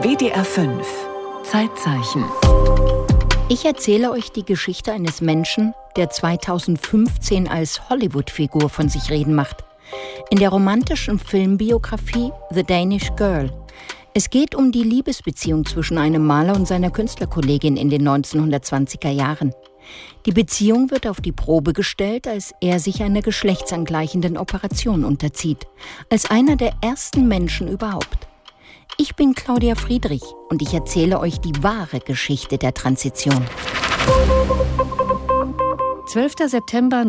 WDR 5 Zeitzeichen. Ich erzähle euch die Geschichte eines Menschen, der 2015 als Hollywood-Figur von sich reden macht. In der romantischen Filmbiografie The Danish Girl. Es geht um die Liebesbeziehung zwischen einem Maler und seiner Künstlerkollegin in den 1920er Jahren. Die Beziehung wird auf die Probe gestellt, als er sich einer geschlechtsangleichenden Operation unterzieht. Als einer der ersten Menschen überhaupt. Ich bin Claudia Friedrich und ich erzähle euch die wahre Geschichte der Transition. 12. September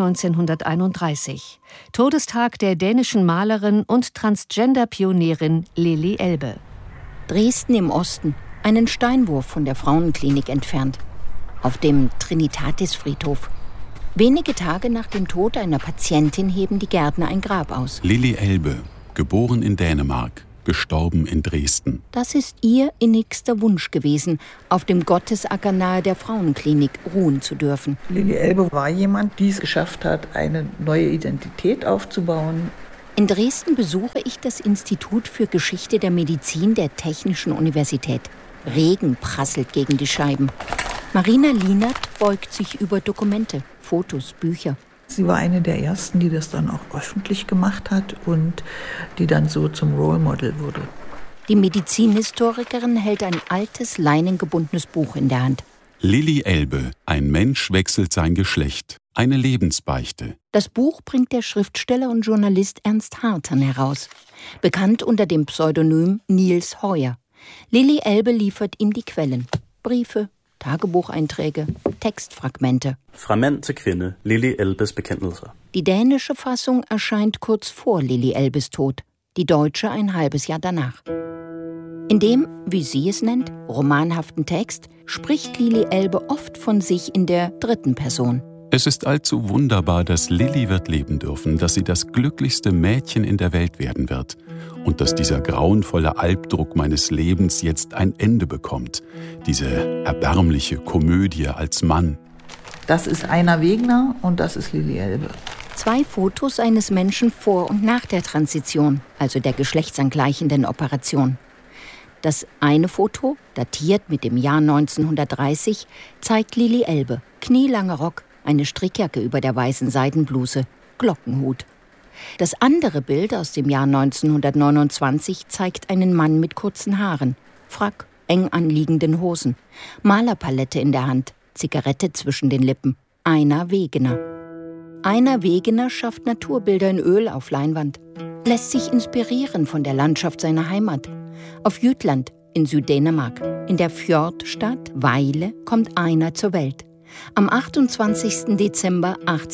1931. Todestag der dänischen Malerin und Transgender-Pionierin Lili Elbe. Dresden im Osten, einen Steinwurf von der Frauenklinik entfernt. Auf dem Trinitatisfriedhof. Wenige Tage nach dem Tod einer Patientin heben die Gärtner ein Grab aus. Lili Elbe, geboren in Dänemark, gestorben in Dresden. Das ist ihr innigster Wunsch gewesen, auf dem Gottesacker nahe der Frauenklinik ruhen zu dürfen. Lili Elbe war jemand, die es geschafft hat, eine neue Identität aufzubauen. In Dresden besuche ich das Institut für Geschichte der Medizin der Technischen Universität. Regen prasselt gegen die Scheiben. Marina Lienert beugt sich über Dokumente, Fotos, Bücher. Sie war eine der ersten, die das dann auch öffentlich gemacht hat und die dann so zum Role Model wurde. Die Medizinhistorikerin hält ein altes, leinengebundenes Buch in der Hand. Lili Elbe, ein Mensch wechselt sein Geschlecht. Eine Lebensbeichte. Das Buch bringt der Schriftsteller und Journalist Ernst Hartern heraus. Bekannt unter dem Pseudonym Niels Heuer. Lili Elbe liefert ihm die Quellen. Briefe, Tagebucheinträge, Textfragmente. Fra Mand til Kvinde, Lili Elbes Bekendelser. Die dänische Fassung erscheint kurz vor Lili Elbes Tod, die deutsche ein halbes Jahr danach. In dem, wie sie es nennt, romanhaften Text spricht Lili Elbe oft von sich in der dritten Person. Es ist allzu wunderbar, dass Lili wird leben dürfen, dass sie das glücklichste Mädchen in der Welt werden wird und dass dieser grauenvolle Albdruck meines Lebens jetzt ein Ende bekommt. Diese erbärmliche Komödie als Mann. Das ist Einar Wegener und das ist Lili Elbe. 2 Fotos eines Menschen vor und nach der Transition, also der geschlechtsangleichenden Operation. Das eine Foto, datiert mit dem Jahr 1930, zeigt Lili Elbe, knielanger Rock, eine Strickjacke über der weißen Seidenbluse, Glockenhut. Das andere Bild aus dem Jahr 1929 zeigt einen Mann mit kurzen Haaren, Frack, eng anliegenden Hosen, Malerpalette in der Hand, Zigarette zwischen den Lippen. Einar Wegener. Einar Wegener schafft Naturbilder in Öl auf Leinwand, lässt sich inspirieren von der Landschaft seiner Heimat. Auf Jütland in Süddänemark, in der Fjordstadt Vejle, kommt Einar zur Welt. Am 28. Dezember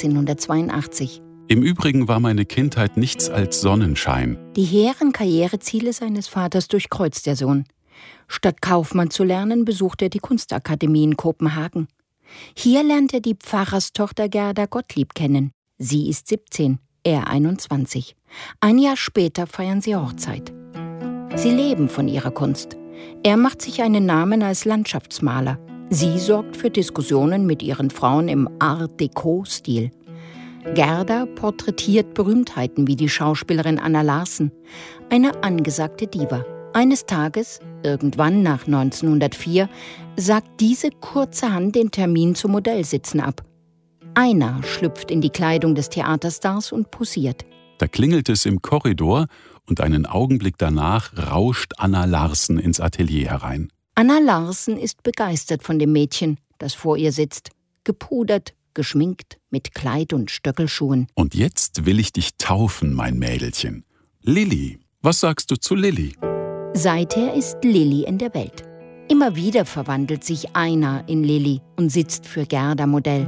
1882. Im Übrigen war meine Kindheit nichts als Sonnenschein. Die hehren Karriereziele seines Vaters durchkreuzt der Sohn. Statt Kaufmann zu lernen, besucht er die Kunstakademie in Kopenhagen. Hier lernt er die Pfarrerstochter Gerda Gottlieb kennen. Sie ist 17, er 21. Ein Jahr später feiern sie Hochzeit. Sie leben von ihrer Kunst. Er macht sich einen Namen als Landschaftsmaler. Sie sorgt für Diskussionen mit ihren Frauen im Art-Déco-Stil. Gerda porträtiert Berühmtheiten wie die Schauspielerin Anna Larsen, eine angesagte Diva. Eines Tages, irgendwann nach 1904, sagt diese kurzerhand den Termin zum Modellsitzen ab. Einar schlüpft in die Kleidung des Theaterstars und posiert. Da klingelt es im Korridor und einen Augenblick danach rauscht Anna Larsen ins Atelier herein. Anna Larsen ist begeistert von dem Mädchen, das vor ihr sitzt. Gepudert, geschminkt, mit Kleid und Stöckelschuhen. Und jetzt will ich dich taufen, mein Mädelchen. Lili, was sagst du zu Lili? Seither ist Lili in der Welt. Immer wieder verwandelt sich Einar in Lili und sitzt für Gerda Modell.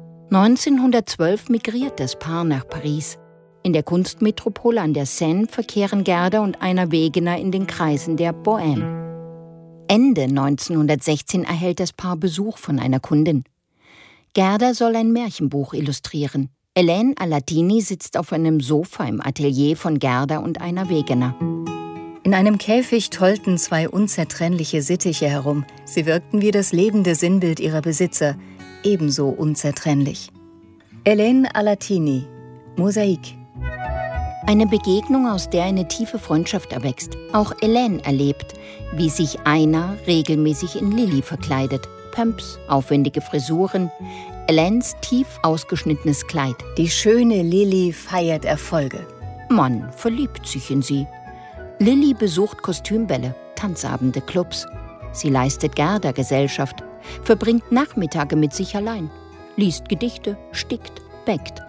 1912 migriert das Paar nach Paris. In der Kunstmetropole an der Seine verkehren Gerda und Einar Wegener in den Kreisen der Bohème. Ende 1916 erhält das Paar Besuch von einer Kundin. Gerda soll ein Märchenbuch illustrieren. Hélène Aladini sitzt auf einem Sofa im Atelier von Gerda und Einar Wegener. In einem Käfig tollten 2 unzertrennliche Sittiche herum. Sie wirkten wie das lebende Sinnbild ihrer Besitzer, ebenso unzertrennlich. Hélène Aladini, Mosaik. Eine Begegnung, aus der eine tiefe Freundschaft erwächst. Auch Hélène erlebt, wie sich Einar regelmäßig in Lilli verkleidet. Pumps, aufwendige Frisuren, Hélènes tief ausgeschnittenes Kleid. Die schöne Lilli feiert Erfolge. Man verliebt sich in sie. Lilli besucht Kostümbälle, Tanzabende, Clubs. Sie leistet Gerda Gesellschaft, verbringt Nachmittage mit sich allein, liest Gedichte, stickt, bäckt.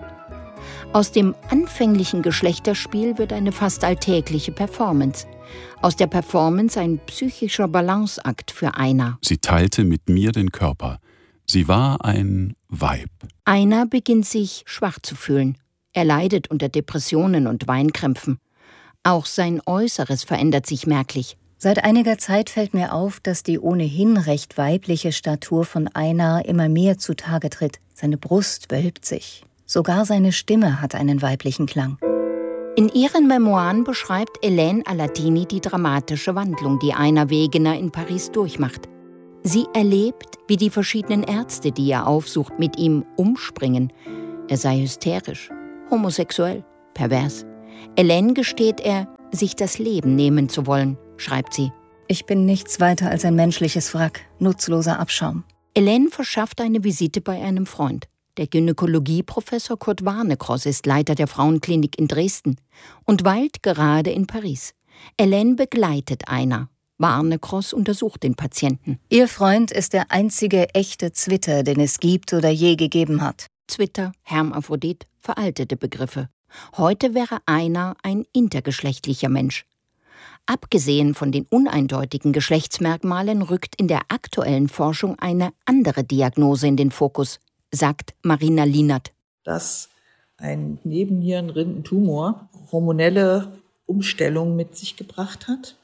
Aus dem anfänglichen Geschlechterspiel wird eine fast alltägliche Performance. Aus der Performance ein psychischer Balanceakt für Einar. Sie teilte mit mir den Körper. Sie war ein Weib. Einar beginnt sich schwach zu fühlen. Er leidet unter Depressionen und Weinkrämpfen. Auch sein Äußeres verändert sich merklich. Seit einiger Zeit fällt mir auf, dass die ohnehin recht weibliche Statur von Einar immer mehr zutage tritt. Seine Brust wölbt sich. Sogar seine Stimme hat einen weiblichen Klang. In ihren Memoiren beschreibt Hélène Alladini die dramatische Wandlung, die Einar Wegener in Paris durchmacht. Sie erlebt, wie die verschiedenen Ärzte, die er aufsucht, mit ihm umspringen. Er sei hysterisch, homosexuell, pervers. Hélène gesteht er, sich das Leben nehmen zu wollen, schreibt sie. Ich bin nichts weiter als ein menschliches Wrack, nutzloser Abschaum. Hélène verschafft eine Visite bei einem Freund. Der Gynäkologieprofessor Kurt Warnekross ist Leiter der Frauenklinik in Dresden und weilt gerade in Paris. Hélène begleitet Einar. Warnekross untersucht den Patienten. Ihr Freund ist der einzige echte Zwitter, den es gibt oder je gegeben hat. Zwitter, Hermaphrodit, veraltete Begriffe. Heute wäre Einar ein intergeschlechtlicher Mensch. Abgesehen von den uneindeutigen Geschlechtsmerkmalen rückt in der aktuellen Forschung eine andere Diagnose in den Fokus, sagt Marina Lienert. Dass ein Nebennierenrindentumor hormonelle Umstellungen mit sich gebracht hat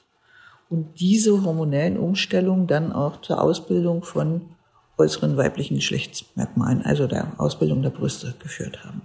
und diese hormonellen Umstellungen dann auch zur Ausbildung von äußeren weiblichen Geschlechtsmerkmalen, also der Ausbildung der Brüste, geführt haben.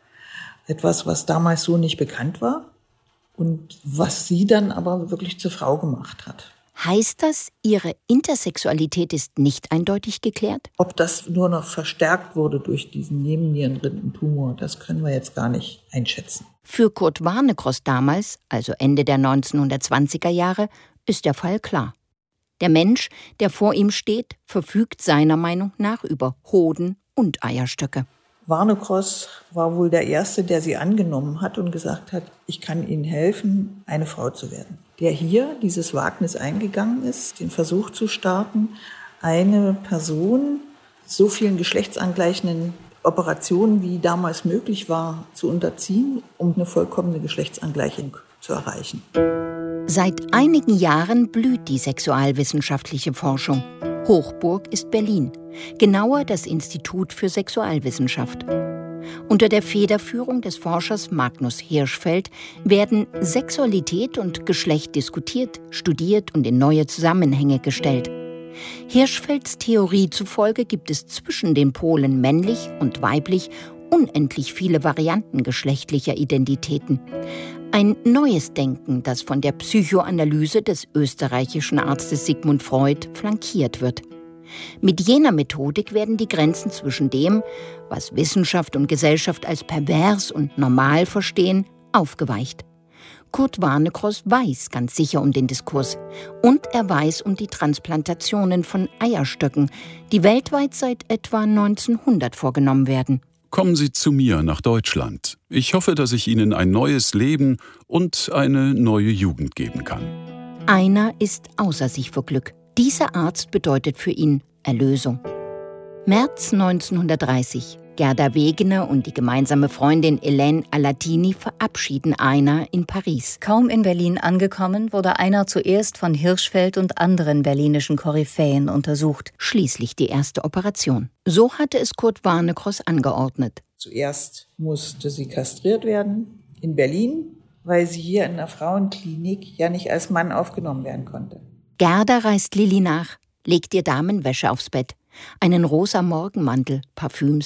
Etwas, was damals so nicht bekannt war und was sie dann aber wirklich zur Frau gemacht hat. Heißt das, ihre Intersexualität ist nicht eindeutig geklärt? Ob das nur noch verstärkt wurde durch diesen Nebennierenrindentumor, das können wir jetzt gar nicht einschätzen. Für Kurt Warnekross damals, also Ende der 1920er Jahre, ist der Fall klar. Der Mensch, der vor ihm steht, verfügt seiner Meinung nach über Hoden und Eierstöcke. Warnekross war wohl der Erste, der sie angenommen hat und gesagt hat, ich kann Ihnen helfen, eine Frau zu werden. Der hier dieses Wagnis eingegangen ist, den Versuch zu starten, eine Person so vielen geschlechtsangleichenden Operationen, wie damals möglich war, zu unterziehen, um eine vollkommene Geschlechtsangleichung zu erreichen. Seit einigen Jahren blüht die sexualwissenschaftliche Forschung. Hochburg ist Berlin, genauer das Institut für Sexualwissenschaft. Unter der Federführung des Forschers Magnus Hirschfeld werden Sexualität und Geschlecht diskutiert, studiert und in neue Zusammenhänge gestellt. Hirschfelds Theorie zufolge gibt es zwischen den Polen männlich und weiblich unendlich viele Varianten geschlechtlicher Identitäten. Ein neues Denken, das von der Psychoanalyse des österreichischen Arztes Sigmund Freud flankiert wird. Mit jener Methodik werden die Grenzen zwischen dem, was Wissenschaft und Gesellschaft als pervers und normal verstehen, aufgeweicht. Kurt Warnekross weiß ganz sicher um den Diskurs. Und er weiß um die Transplantationen von Eierstöcken, die weltweit seit etwa 1900 vorgenommen werden. Kommen Sie zu mir nach Deutschland. Ich hoffe, dass ich Ihnen ein neues Leben und eine neue Jugend geben kann. Einar ist außer sich vor Glück. Dieser Arzt bedeutet für ihn Erlösung. März 1930. Gerda Wegener und die gemeinsame Freundin Hélène Alladini verabschieden Einar in Paris. Kaum in Berlin angekommen, wurde Einar zuerst von Hirschfeld und anderen berlinischen Koryphäen untersucht. Schließlich die erste Operation. So hatte es Kurt Warnekross angeordnet. Zuerst musste sie kastriert werden in Berlin, weil sie hier in der Frauenklinik ja nicht als Mann aufgenommen werden konnte. Gerda reist Lilli nach, legt ihr Damenwäsche aufs Bett, einen rosa Morgenmantel, Parfüms.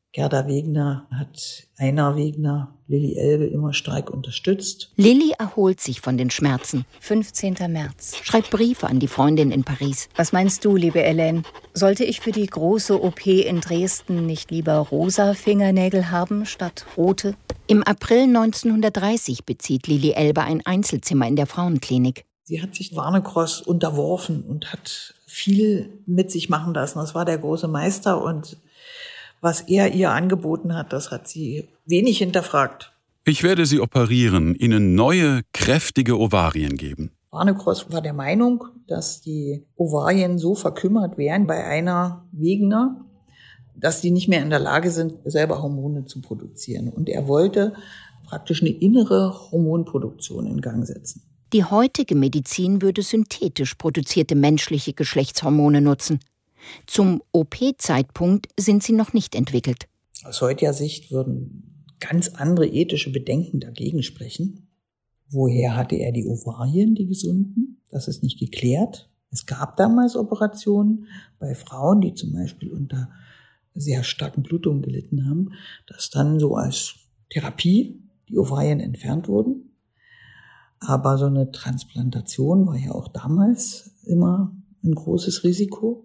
Gerda Wegner hat Einar Wegner, Lilli Elbe immer stark unterstützt. Lilli erholt sich von den Schmerzen. 15. März. Schreibt Briefe an die Freundin in Paris. Was meinst du, liebe Hélène? Sollte ich für die große OP in Dresden nicht lieber rosa Fingernägel haben statt rote? Im April 1930 bezieht Lilli Elbe ein Einzelzimmer in der Frauenklinik. Sie hat sich Warnekross unterworfen und hat viel mit sich machen lassen. Das war der große Meister und was er ihr angeboten hat, das hat sie wenig hinterfragt. Ich werde Sie operieren, Ihnen neue, kräftige Ovarien geben. Warnekross war der Meinung, dass die Ovarien so verkümmert wären bei Einar Wegner, dass die nicht mehr in der Lage sind, selber Hormone zu produzieren. Und er wollte praktisch eine innere Hormonproduktion in Gang setzen. Die heutige Medizin würde synthetisch produzierte menschliche Geschlechtshormone nutzen. Zum OP-Zeitpunkt sind sie noch nicht entwickelt. Aus heutiger Sicht würden ganz andere ethische Bedenken dagegen sprechen. Woher hatte er die Ovarien, die gesunden? Das ist nicht geklärt. Es gab damals Operationen bei Frauen, die zum Beispiel unter sehr starken Blutungen gelitten haben, dass dann so als Therapie die Ovarien entfernt wurden. Aber so eine Transplantation war ja auch damals immer ein großes Risiko.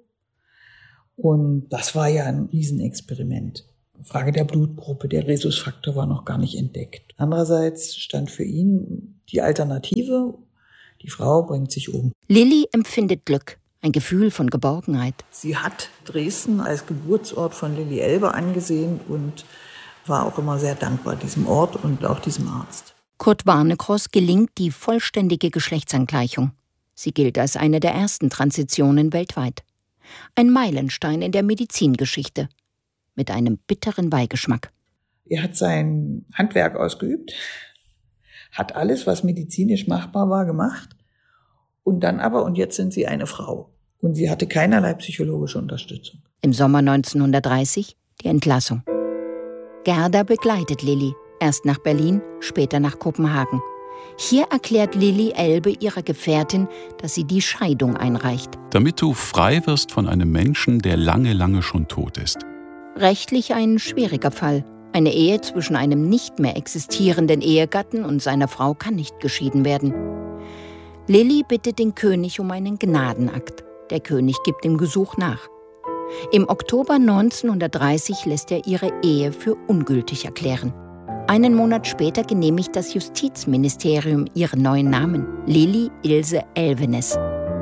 Und das war ja ein Riesenexperiment. Frage der Blutgruppe, der Rhesusfaktor war noch gar nicht entdeckt. Andererseits stand für ihn die Alternative, die Frau bringt sich um. Lilli empfindet Glück, ein Gefühl von Geborgenheit. Sie hat Dresden als Geburtsort von Lilli Elbe angesehen und war auch immer sehr dankbar diesem Ort und auch diesem Arzt. Kurt Warnekross gelingt die vollständige Geschlechtsangleichung. Sie gilt als eine der ersten Transitionen weltweit. Ein Meilenstein in der Medizingeschichte. Mit einem bitteren Beigeschmack. Er hat sein Handwerk ausgeübt, hat alles, was medizinisch machbar war, gemacht. Und dann aber, und jetzt sind sie eine Frau. Und sie hatte keinerlei psychologische Unterstützung. Im Sommer 1930 die Entlassung. Gerda begleitet Lilli, erst nach Berlin, später nach Kopenhagen. Hier erklärt Lilli Elbe ihrer Gefährtin, dass sie die Scheidung einreicht. Damit du frei wirst von einem Menschen, der lange, lange schon tot ist. Rechtlich ein schwieriger Fall. Eine Ehe zwischen einem nicht mehr existierenden Ehegatten und seiner Frau kann nicht geschieden werden. Lilli bittet den König um einen Gnadenakt. Der König gibt dem Gesuch nach. Im Oktober 1930 lässt er ihre Ehe für ungültig erklären. Einen Monat später genehmigt das Justizministerium ihren neuen Namen, Lilli Ilse Elvenes.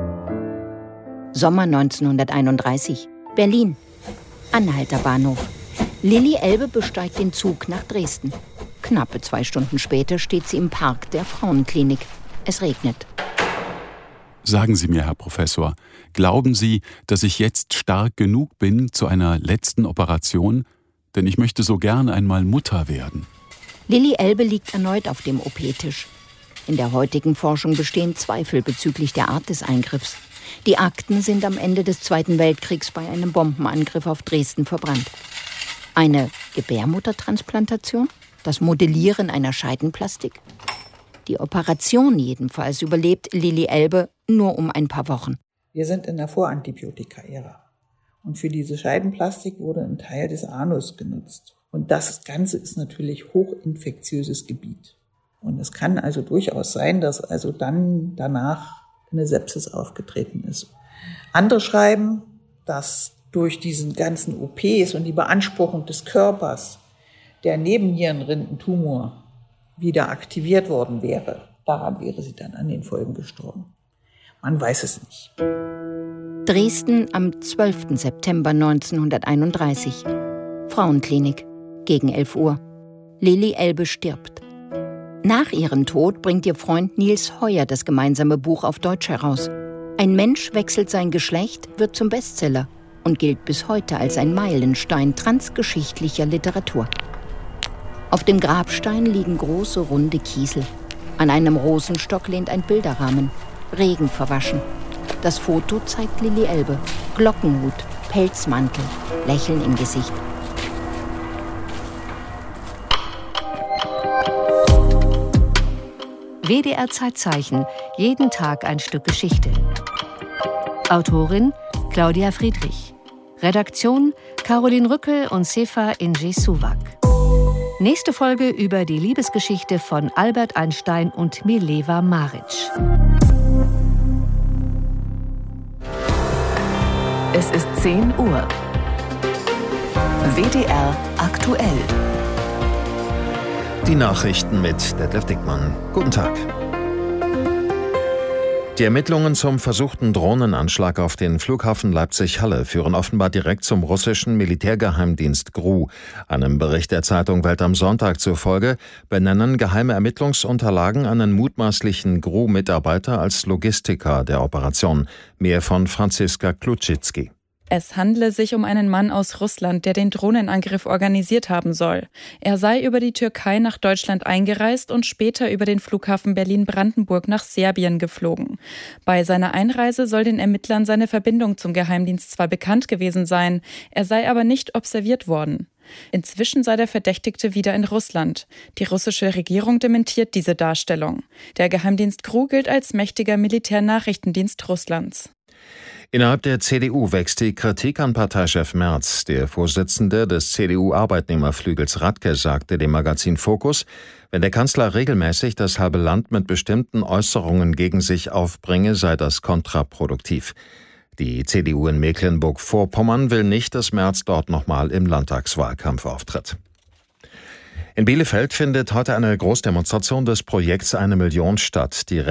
Sommer 1931, Berlin, Anhalter Bahnhof. Lilli Elbe besteigt den Zug nach Dresden. Knappe 2 Stunden später steht sie im Park der Frauenklinik. Es regnet. Sagen Sie mir, Herr Professor, glauben Sie, dass ich jetzt stark genug bin zu einer letzten Operation? Denn ich möchte so gern einmal Mutter werden. Lilli Elbe liegt erneut auf dem OP-Tisch. In der heutigen Forschung bestehen Zweifel bezüglich der Art des Eingriffs. Die Akten sind am Ende des Zweiten Weltkriegs bei einem Bombenangriff auf Dresden verbrannt. Eine Gebärmuttertransplantation? Das Modellieren einer Scheidenplastik? Die Operation jedenfalls überlebt Lilli Elbe nur um ein paar Wochen. Wir sind in der Vorantibiotika-Ära. Und für diese Scheidenplastik wurde ein Teil des Anus genutzt. Und das Ganze ist natürlich hochinfektiöses Gebiet. Und es kann also durchaus sein, dass also dann danach eine Sepsis aufgetreten ist. Andere schreiben, dass durch diesen ganzen OPs und die Beanspruchung des Körpers der Nebennierenrindentumor wieder aktiviert worden wäre. Daran wäre sie dann an den Folgen gestorben. Man weiß es nicht. Dresden am 12. September 1931. Frauenklinik. Gegen 11 Uhr. Lilli Elbe stirbt. Nach ihrem Tod bringt ihr Freund Niels Heuer das gemeinsame Buch auf Deutsch heraus. Ein Mensch wechselt sein Geschlecht, wird zum Bestseller und gilt bis heute als ein Meilenstein transgeschichtlicher Literatur. Auf dem Grabstein liegen große, runde Kiesel. An einem Rosenstock lehnt ein Bilderrahmen. Regen verwaschen. Das Foto zeigt Lilli Elbe. Glockenhut, Pelzmantel, Lächeln im Gesicht. WDR Zeitzeichen. Jeden Tag ein Stück Geschichte. Autorin Claudia Friedrich. Redaktion Caroline Rückel und Sefa Inji Suwak. Nächste Folge über die Liebesgeschichte von Albert Einstein und Mileva Maric. Es ist 10 Uhr. WDR aktuell. Die Nachrichten mit Detlef Dickmann. Guten Tag. Die Ermittlungen zum versuchten Drohnenanschlag auf den Flughafen Leipzig-Halle führen offenbar direkt zum russischen Militärgeheimdienst GRU. Einem Bericht der Zeitung Welt am Sonntag zufolge benennen geheime Ermittlungsunterlagen einen mutmaßlichen GRU-Mitarbeiter als Logistiker der Operation. Mehr von Franziska Kluczycki. Es handle sich um einen Mann aus Russland, der den Drohnenangriff organisiert haben soll. Er sei über die Türkei nach Deutschland eingereist und später über den Flughafen Berlin-Brandenburg nach Serbien geflogen. Bei seiner Einreise soll den Ermittlern seine Verbindung zum Geheimdienst zwar bekannt gewesen sein, er sei aber nicht observiert worden. Inzwischen sei der Verdächtigte wieder in Russland. Die russische Regierung dementiert diese Darstellung. Der Geheimdienst GRU gilt als mächtiger Militärnachrichtendienst Russlands. Innerhalb der CDU wächst die Kritik an Parteichef Merz. Der Vorsitzende des CDU-Arbeitnehmerflügels Radke sagte dem Magazin Focus, wenn der Kanzler regelmäßig das halbe Land mit bestimmten Äußerungen gegen sich aufbringe, sei das kontraproduktiv. Die CDU in Mecklenburg-Vorpommern will nicht, dass Merz dort nochmal im Landtagswahlkampf auftritt. In Bielefeld findet heute eine Großdemonstration des Projekts 1 Million statt. Die